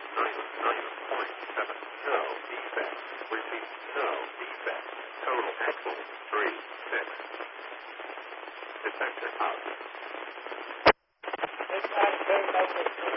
9.7. No defect. Repeat. No defect. Total excellent. 3, 6. Detector out.